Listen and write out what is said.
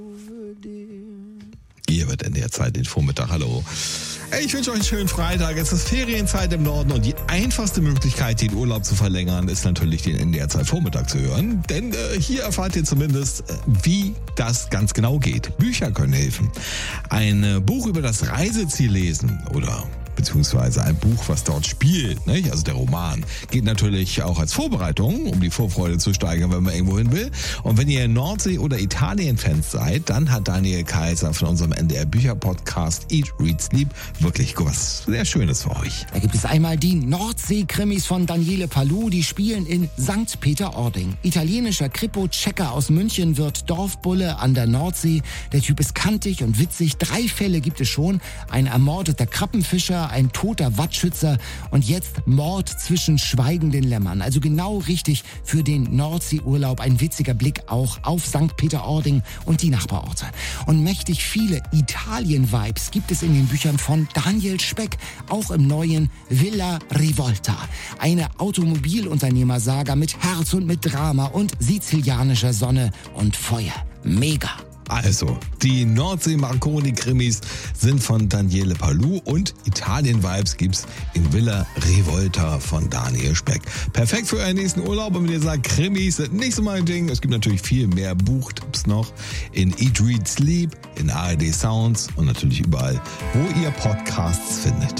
Hier wird in der Zeit den Vormittag. Hallo. Ich wünsche euch einen schönen Freitag. Es ist Ferienzeit im Norden und die einfachste Möglichkeit, den Urlaub zu verlängern, ist natürlich, den in der Zeit Vormittag zu hören. Denn hier erfahrt ihr zumindest, wie das ganz genau geht. Bücher können helfen. Ein Buch über das Reiseziel lesen oder beziehungsweise ein Buch, was dort spielt, nicht? Also der Roman, geht natürlich auch als Vorbereitung, um die Vorfreude zu steigern, wenn man irgendwo hin will. Und wenn ihr Nordsee- oder Italien-Fans seid, dann hat Daniel Kaiser von unserem NDR-Bücher-Podcast Eat, Read, Sleep wirklich was sehr Schönes für euch. Da gibt es einmal die Nordsee-Krimis von Daniele Palou, die spielen in St. Peter-Ording. Italienischer Kripo-Checker aus München wird Dorfbulle an der Nordsee. Der Typ ist kantig und witzig. 3 Fälle gibt es schon. Ein ermordeter Krabbenfischer, ein toter Wattschützer und jetzt Mord zwischen schweigenden Lämmern. Also genau richtig für den Nordseeurlaub. Ein witziger Blick auch auf St. Peter-Ording und die Nachbarorte. Und mächtig viele Italien-Vibes gibt es in den Büchern von Daniel Speck, auch im neuen Villa Rivolta. Eine Automobilunternehmersaga mit Herz und mit Drama und sizilianischer Sonne und Feuer. Mega! Also, die Nordsee-Marconi-Krimis sind von Daniele Palou und Italien-Vibes gibt's in Villa Rivolta von Daniel Speck. Perfekt für euren nächsten Urlaub. Und wenn ihr sagt, Krimis sind nicht so mein Ding, es gibt natürlich viel mehr Buchtipps noch in Eat, Read, Sleep, in ARD Sounds und natürlich überall, wo ihr Podcasts findet.